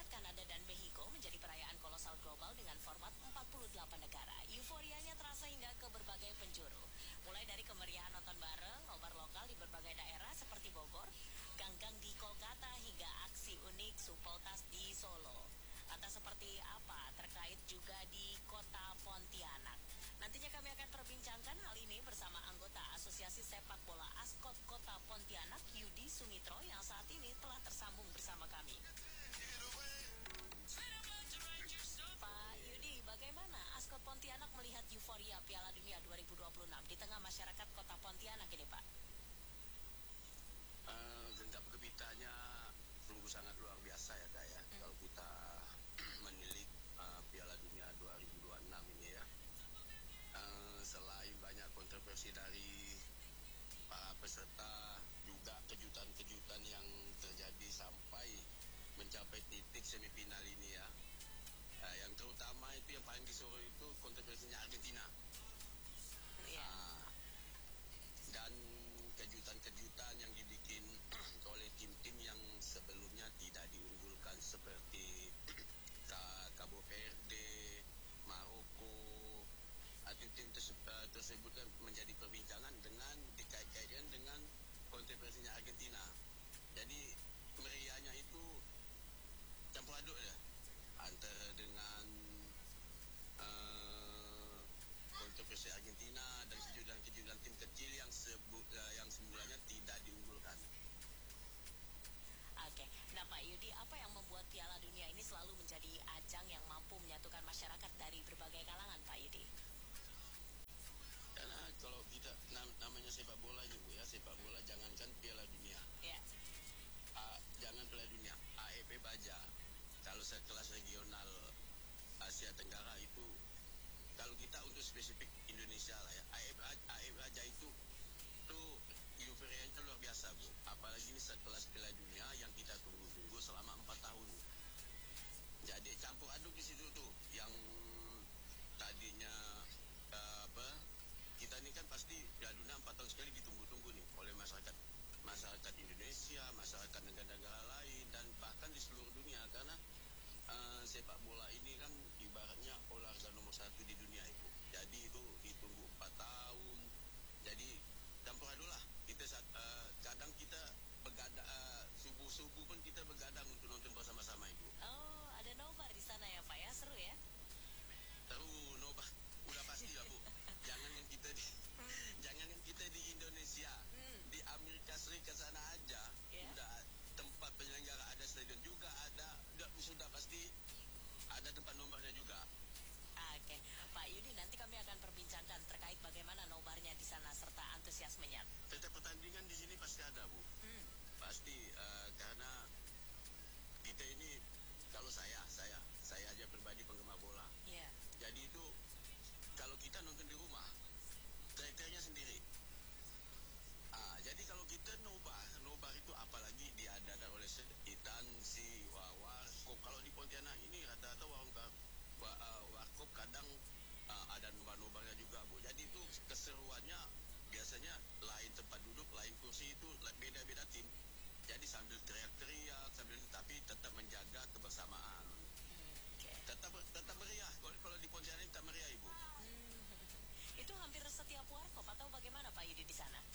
Kanada dan Meksiko menjadi perayaan kolosal global dengan format 48 negara. Euforianya terasa hingga ke berbagai penjuru. Mulai dari kemeriahan nonton bareng, nobar lokal di berbagai daerah seperti Bogor, ganggang di Kolkata hingga aksi unik supeltas di Solo. Lantas seperti apa terkait juga di kota Pontianak? Nantinya kami akan perbincangkan hal ini bersama anggota Asosiasi Sepak Bola Askot Kota Pontianak, Yudi Sumitro, yang saat ini telah tersambung bersama kami. Pak Yudi, bagaimana Askot Pontianak melihat euforia Piala Dunia 2026 di tengah masyarakat Kota Pontianak ini, Pak? Genggam gempitanya sungguh sangat luar biasa ya, Kak ya. Kalau kita menilik Piala Dunia 2026 ini ya. Selain banyak kontroversi dari para peserta, juga kejutan-kejutan yang terjadi sampai mencapai titik semifinal ini ya. Yang terutama itu yang paling disorot itu kontroversinya Argentina. Dan kejutan-kejutan yang dibikin oleh tim-tim yang sebelumnya tidak diunggulkan seperti Cabo Verde, Maroko. Tim-tim tersebut kan menjadi perbincangan dengan dikait-kaitkan dengan kontroversinya Argentina. Jadi meriahnya itu campur aduk ya, antara dengan kontroversi Argentina dan kejutan-kejutan tim kecil yang semulanya tidak diunggulkan. Oke, nah Pak Yudi, apa yang membuat Piala Dunia ini selalu menjadi ajang yang mampu menyatukan masyarakat dari berbagai kalangan, Pak Yudi? Karena kalau kita namanya sepak bola ini Bu ya, sepak bola jangankan Piala Dunia. Ya. Jangan Piala Dunia, AFF aja. Kalau sekelas regional Asia Tenggara itu, kalau kita untuk spesifik Indonesia lah ya, AFF aja itu euforianya luar biasa Bu. Apalagi ini sekelas Piala Dunia yang kita tunggu-tunggu selama 4 tahun. Jadi campur aduk di situ tuh, yang tadinya kita ini kan pasti Piala Dunia 4 tahun sekali ditunggu-tunggu nih oleh masyarakat Indonesia, masyarakat negara-negara lain, dan bahkan di seluruh dunia, karena sepak bola ini kan ibaratnya olahraga nomor 1 di dunia itu. Jadi itu ditunggu 4 tahun. Jadi campur aduk lah. Kita kadang kita begadang, subuh-subuh pun kita begadang untuk nonton bersama-sama itu. Oh, ada nobar di sana ya Pak ya, seru ya? Terus nobar, udah pasti lah Bu. Jangankan kita di Indonesia, di Amerika Serikat sana aja, udah tempat penyelenggara ada stadion juga, sudah pasti ada tempat nobarnya juga. Oke, Pak Yudi, nanti kami akan perbincangkan terkait bagaimana nobarnya di sana serta antusiasmenya. Tetap pertandingan di sini pasti ada Bu. Pasti karena kita ini, kalau saya aja pribadi penggemar bola. Yeah. Jadi itu kalau kita nonton di rumah, trailernya sendiri. Jadi kalau kita nobar itu apalagi diadakan oleh Sekitan, si Warkop. Kalau di Pontianak ini rata-rata Warkop kadang ada nobar-nobarnya juga Bu. Jadi itu keseruannya biasanya lain tempat duduk, lain kursi, itu beda-beda tim. Jadi sambil teriak-teriak, tapi tetap menjaga kebersamaan. Tetap meriah. Kalau di Pontianak tetap meriah Ibu. Itu hampir setiap warkop atau bagaimana Pak Yudi di sana?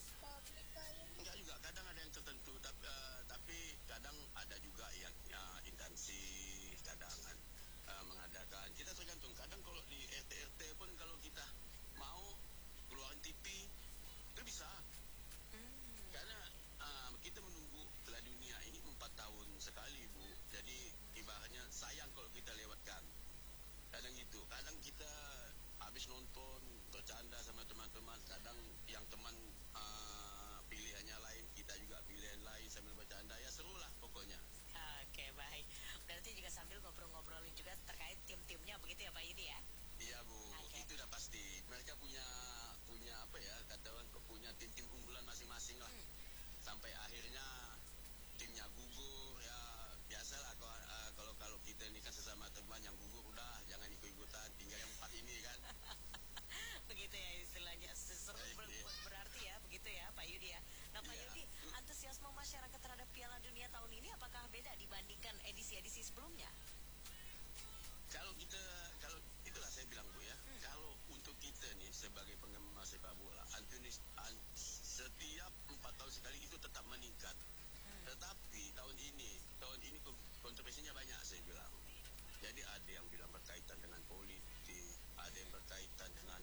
Enggak juga, kadang ada yang tertentu, tapi kadang ada juga yang intensif, kadang mengadakan. Kita tergantung. Kadang kalau di RT pun kalau kita mau keluarin TV itu bisa. Karena kita menunggu Piala Dunia ini 4 tahun sekali Bu. Jadi ibaratnya sayang kalau kita lewatkan. Kadang gitu. Kadang kita habis nonton bercanda sama teman-teman. Kadang yang teman pilihannya lain, kita juga pilihan lain sambil bercanda. Ya seru lah pokoknya. Oke, baik. Berarti juga sambil ngobrol-ngobrolin juga terkait tim-timnya begitu ya Pak Yudi ya? Iya Bu. Itu udah pasti. Mereka punya apa ya, kata orang, punya tim-tim unggulan masing-masing lah. Sampai akhirnya timnya gugur ya, biasalah kalau kita ini kan sesama teman, yang gugur udah jangan ikut-ikutan, tinggal yang 4 ini kan. Begitu ya istilahnya, seru berarti ya, begitu ya Pak Yudi ya. Nah Pak Yudi, antusiasme masyarakat terhadap Piala Dunia Euforia tahun ini apakah beda dibandingkan edisi-edisi sebelumnya? Kalau itulah saya bilang Bu ya, kalau untuk kita nih sebagai penggemar sepak bola, setiap 4 tahun sekali itu tetap meningkat. Tetapi tahun ini kontroversinya banyak saya bilang. Jadi ada yang bilang berkaitan dengan politik, ada yang berkaitan dengan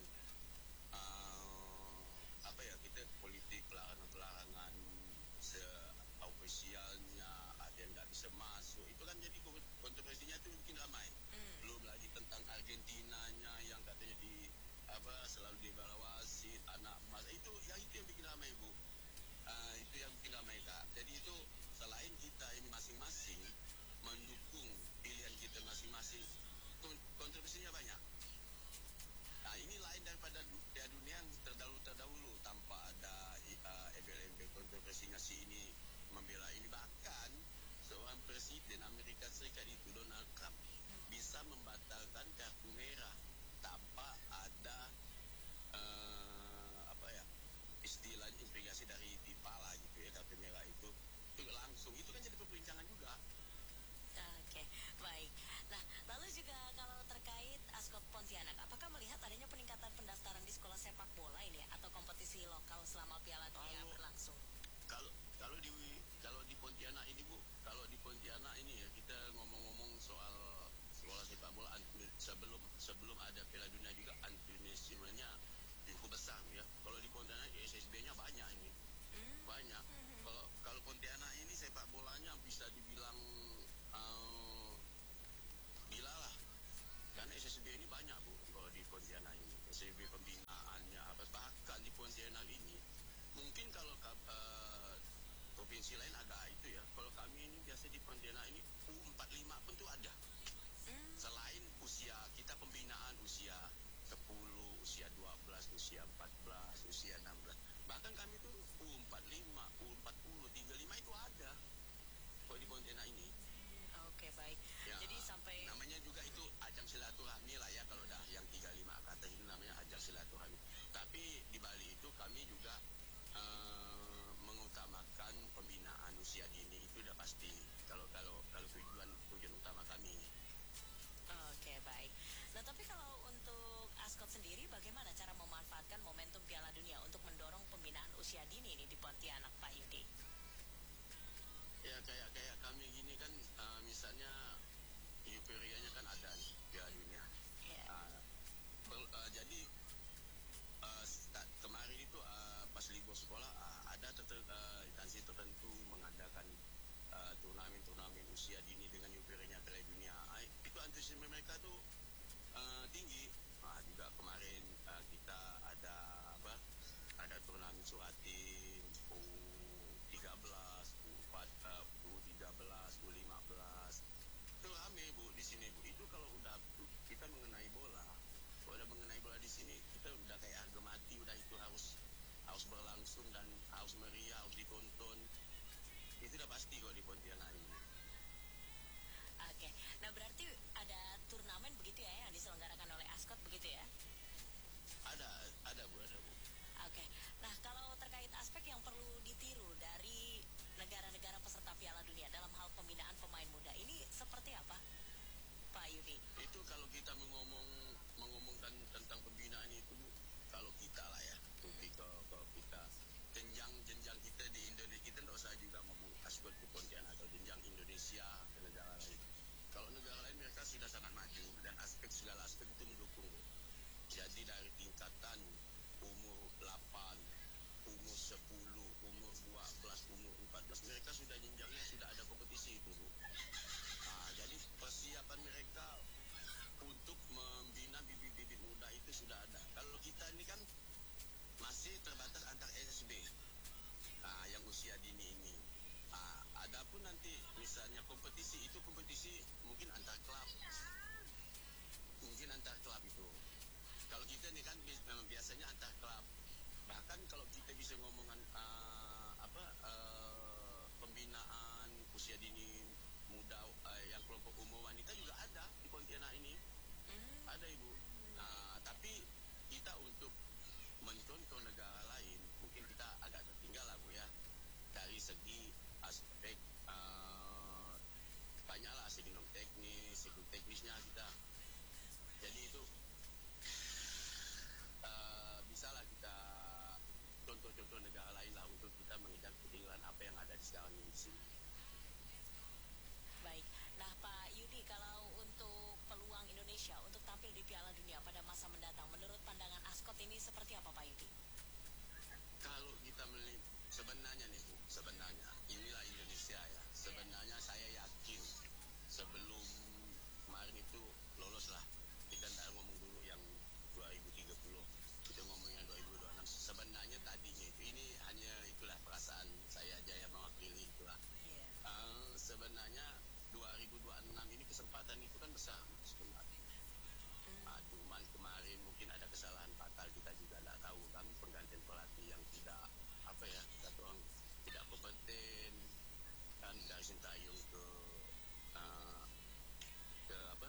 kita politik pelarangan ofisialnya, ada yang nggak bisa masuk. Itu kan jadi kontroversinya itu bikin ramai. Belum lagi tentang Argentinanya yang katanya selalu di bawah wasit anak emas. Itu yang bikin ramai Bu. Itu yang bikin ramai Kak. Jadi itu selain kita ini masing-masing mendukung pilihan kita masing-masing, kontroversinya banyak. Nah ini lain daripada dunia yang terdahulu tanpa ada embel-embel kontroversinya si ini membela ini. Bahkan seorang presiden Amerika Serikat itu Donald Trump bisa membatalkan kartu merah tanpa ada istilahnya implikasi dari FIFA lah gitu ya. Kartu merah itu langsung itu kan jadi perbincangan juga. Oke, baik. Nah, lalu juga kalau terkait ASKOT Pontianak, apakah melihat adanya peningkatan pendaftaran di sekolah sepak bola ini ya, atau kompetisi lokal selama Piala Dunia berlangsung? Kalau di Pontianak ini Bu, kalau di Pontianak ini ya kita ngomong-ngomong soal sekolah sepak bola sebelum ada Piala Dunia juga antusiasmenya cukup besar ya. Kalau di Pontianak SSB-nya banyak ini. Banyak. Kalau Pontianak ini sepak bolanya bisa dibilang gila lah. Karena SSB ini banyak Bu. Kalau di Pontianak ini SSB pembinaannya bahkan di Pontianak ini mungkin kalau provinsi lain agak itu ya. Kalau kami ini biasa di Pontianak ini U45 pun tuh ada. Selain usia kita pembinaan usia 10, usia 12, usia 14, usia 16. Bahkan kami tuh U45, U40, 35 itu ada. Kalau di Pontianak ini. Oke, baik. Ya, jadi sampai namanya juga itu ajang silaturahmi lah ya. Kalau udah yang 35 ke atas itu namanya ajang silaturahmi. Tapi di Bali itu kami juga mengutamakan pembinaan usia dini itu udah pasti. Kalau tujuan utama kami. Oke, baik. Nah, tapi kalau untuk ASKOT sendiri bagaimana cara memanfaatkan momentum Piala Dunia untuk mendorong pembinaan usia dini ini di Pontianak, Pak Yudi? Ya kayak kami gini kan misalnya euforianya kan ada nih Piala Dunia. Jadi kemarin itu pas libur sekolah ada instansi tertentu mengadakan turnamen usia dini dengan euforianya Piala Dunia. Itu antusiasme mereka tuh tinggi. Juga kemarin kita ada turnamen suratin U13, U13, U15. Itu rame Bu di sini Bu. Itu kalau udah kita mengenai bola, di sini kita udah kayak harga mati, udah itu harus berlangsung dan harus meriah, harus ditonton. Itu udah pasti kok di Pontianak ini. Oke, nah berarti ada turnamen begitu ya yang diselenggarakan oleh ASKOT begitu ya? Ada Bu. Oke, nah kalau terkait aspek yang perlu ditiru dari negara-negara peserta Piala Dunia dalam hal pembinaan pemain muda ini seperti apa, Pak Yudi? Itu kalau kita mengomongkan tentang pembinaan itu Bu, kalau kita lah ya, kalau kita jenjang kita di Indonesia, kita nggak usah juga mau ASKOT ke Pontianak atau jenjang Indonesia ke negara lain. Kalau negara lain mereka sudah sangat maju dan segala aspek itu mendukung Bu. Jadi dari tingkatan umur 8, umur 10, umur 12, umur 14 mereka sudah jenjangnya sudah ada kompetisi itu Bu. Jadi persiapan mereka untuk membina bibit-bibit muda itu sudah ada. Kalau kita ini kan masih terbatas antar SSB yang usia dini ini. Adapun nanti misalnya kompetisi mungkin antar klub. Itu. Kalau kita ini kan biasanya antar klub. Bahkan kalau kita bisa ngomongan pembinaan usia dini muda yang kelompok umur wanita juga ada di Pontianak ini. Ada Ibu. Tapi kita untuk mencontoh negara lain mungkin kita agak tertinggal lah Bu ya. Dari segi aspek kalau untuk peluang Indonesia untuk tampil di Piala Dunia pada masa mendatang, menurut pandangan Ascot ini seperti apa Pak Yudi? Kalau kita melihat sebenarnya nih Bu, sebenarnya inilah Indonesia ya. Sebenarnya saya yakin sebelum kemarin itu lolos lah. Kita tidak ngomong dulu yang 2030, kita ngomongnya 2026. Sebenarnya tadinya itu ini hanya itulah perasaan saya aja yang mewakili itulah. Sebenarnya 2026 ini kesempatan itu kan besar sebenarnya. Cuman kemarin mungkin ada kesalahan fatal, kita juga tidak tahu kan, penggantian pelatih yang tidak apa ya, kata orang tidak kompeten kan, dari Sintayong ke apa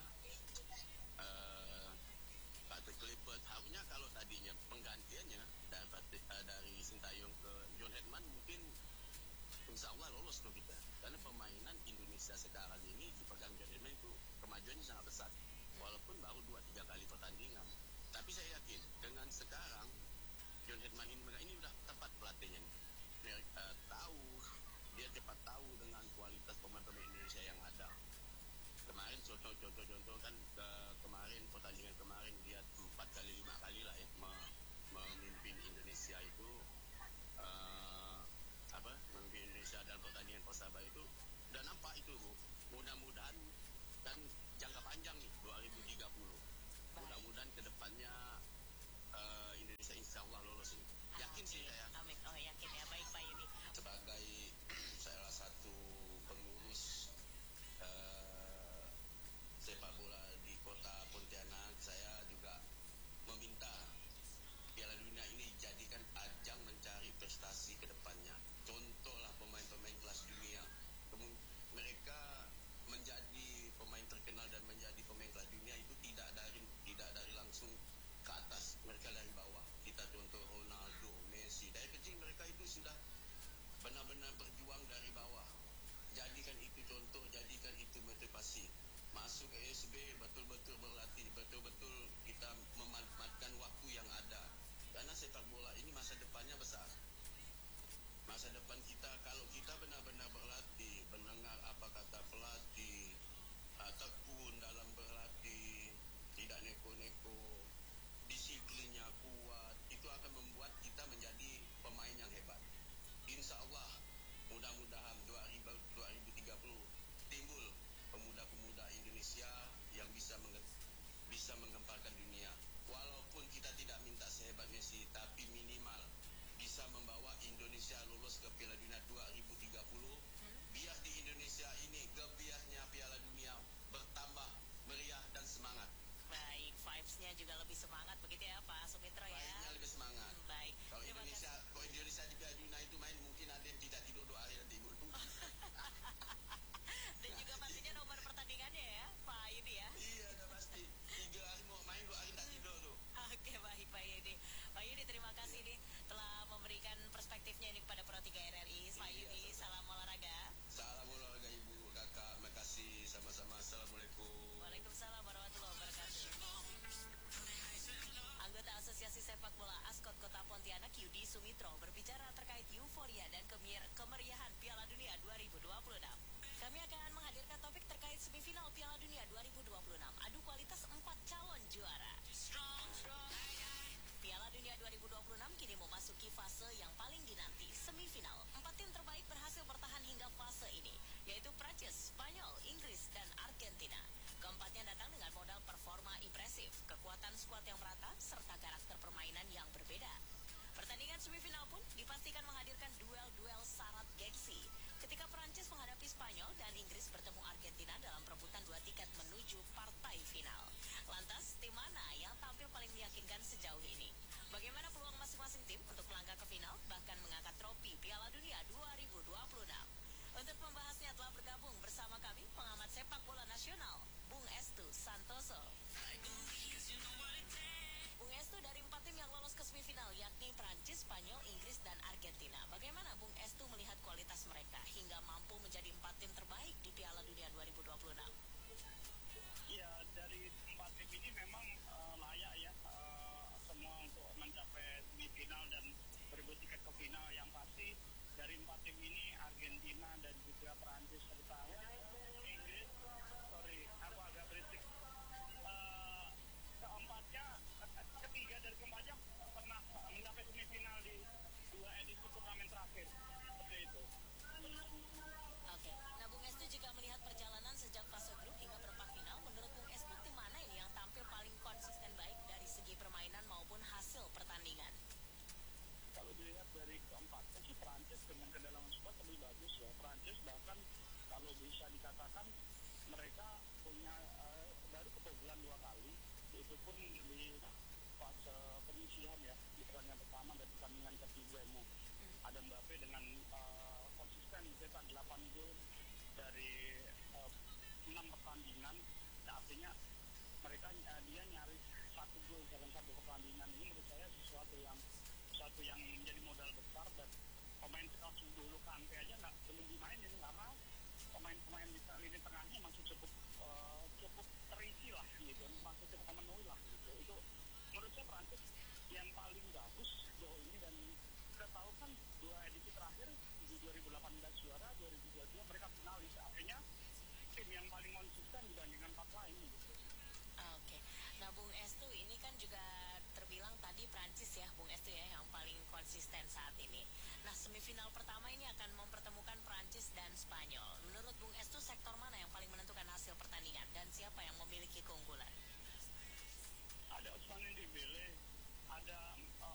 Patrick Clifford. Harusnya kalau tadinya penggantiannya dari Sintayong ke John Hetman, mungkin insya Allah lolos tuh kita, karena permainan Indonesia sekarang ini dipegang John Hetman itu kemajuannya sangat besar, walaupun baru 2-3 kali pertandingan. Tapi saya yakin dengan sekarang John Hetman ini udah tepat pelatihnya nih. Dia cepat tahu dengan kualitas pemain-pemain Indonesia yang ada. Kemarin contoh kan kemarin pertandingan kemarin dia 4 kali 5 kali lah ya memimpin Indonesia itu memimpin Indonesia dalam pertandingan Persaba itu. Dan nampak itu Bu, mudah-mudahan dan jangka panjang nih 2030, mudah-mudahan kedepannya Indonesia insya Allah lolos ini. Yakin sih saya. Amin. Oh yakin ya, baik Pak Yudi. Sebagai salah satu pengurus sepak bola di kota Pontianak, saya juga meminta Piala Dunia ini dijadikan ajang mencari prestasi ke depannya. Contohlah pemain-pemain kelas dunia, mereka menjadi pemain terkenal dan menjadi pemain kelas dunia itu tidak dari langsung ke atas, mereka dari bawah. Kita contoh Ronaldo, Messi, dari kecil mereka itu sudah benar-benar berjuang dari bawah. Jadikan itu contoh, jadikan itu motivasi. Masuk ke SB, betul-betul berlatih, betul-betul kita memanfaatkan waktu yang ada. Karena sepak bola ini masa depannya besar. Masa depan kita, kalau kita benar-benar berlatih, mendengar apa kata pelatih, tekun dalam berlatih, tidak neko-neko, disiplinnya kuat, itu akan membuat kita menjadi pemain yang hebat. Insya Allah, mudah-mudahan 2030 timbul pemuda-pemuda Indonesia yang bisa menggemparkan dunia. Walaupun kita tidak minta sehebat Messi, tapi minimal bisa membawa Indonesia lolos ke Piala Dunia 2030. Biar di Indonesia ini gebiarnya Piala Dunia bertambah meriah dan semangat. Baik, vibes-nya juga lebih semangat begitu ya Pak Sumitro ya. Vibes-nya lebih semangat. Baik. Kalau Indonesia di Piala Dunia itu main, mungkin ada yang tidak tidur 2 hari nanti. Dan juga pastinya nomor pertandingannya ya Pak Yudi ya. Iya, udah pasti. 3 hari mau main, 2 hari tidak tidur tuh. Oke, baik Pak Yudi. Pak Yudi, terima kasih nih telah memberikan perspektifnya ini kepada Pro 3 RRI. Pak Yudi, salam olahraga. Salam olahraga Ibu, Kakak. Makasih sama-sama. Assalamualaikum. Waalaikumsalam warahmatullahi wabarakatuh. Anggota Asosiasi Sepak Bola Ascot Kota Pontianak Yudi Sumitro berbicara terkait euforia dan kemeriahan Piala Dunia 2026. Kami akan menghadirkan topik terkait semifinal Piala Dunia 2026. Adu kualitas 4 calon juara. Piala Dunia 2026 kini memasuki fase yang paling dinanti, semifinal. 4 tim terbaik berhasil bertahan hingga fase ini, yaitu Prancis, Spanyol, Inggris, dan Argentina. Keempatnya datang dengan modal performa impresif, kekuatan skuad yang merata, serta karakter permainan yang berbeda. Pertandingan semifinal pun dipastikan menghadirkan duel-duel syarat gengsi. Ketika Prancis menghadapi Spanyol dan Inggris bertemu Argentina dalam perebutan 2 tiket menuju partai final. Lantas, tim mana yang tampil paling meyakinkan sejauh ini? Bagaimana peluang masing-masing tim untuk melangkah ke final, bahkan mengangkat trofi Piala Dunia 2026? Untuk membahasnya telah bergabung bersama kami pengamat sepak bola nasional, Bung Estu Santoso. Bung Estu, dari 4 tim yang lolos ke semifinal, yakni Prancis, Spanyol, Inggris, dan Argentina. Bagaimana Bung Estu melihat kualitas mereka hingga mampu menjadi 4 tim terbaik di Piala Dunia 2026? Ya, dari 4 tim ini memang layak ya semua untuk mencapai semifinal dan berebut tiket ke final. Yang pasti dari 4 tim ini Argentina dan juga Prancis serta edisi turnamen terakhir seperti itu. Oke. Nah, Bung Estu jika melihat perjalanan sejak fase grup hingga perempat final, menurut Bung Estu tim mana ini yang tampil paling konsisten baik dari segi permainan maupun hasil pertandingan? Kalau dilihat dari keempatnya sih Prancis dengan kedalaman squad lebih bagus ya. Prancis bahkan kalau bisa dikatakan mereka punya baru kebobolan 2 kali, itu pun di fase penyisihan ya, di pertandingan pertama dan pertandingan ketiganya. Ada Mbappe dengan konsisten mencetak 8 gol dari 6 pertandingan. Nah, artinya mereka dia nyaris 1 gol dalam 1 pertandingan. Ini menurut saya sesuatu yang menjadi modal besar, dan pemain sekelas dulu Kante aja belum dimainin karena pemain-pemain di lini tengahnya masih cukup terisi lah gitu, masih cukup memenuhi lah gitu. Itu menurut saya Prancis yang paling bagus sejauh ini, dan kita tahu kan 2 edisi terakhir di 2018 juara, 2022 mereka finalis. Artinya tim yang paling konsisten dibandingkan 4 lain gitu. Oke. Nah, Bung Estu ini kan juga terbilang tadi Prancis ya, Bung Estu ya, yang paling konsisten saat ini. Nah, semifinal pertama ini akan mempertemukan Prancis dan Spanyol. Menurut Bung Estu, sektor mana yang paling menentukan hasil pertandingan dan siapa yang memiliki keunggulan? Ada Ousmane Dembele, ada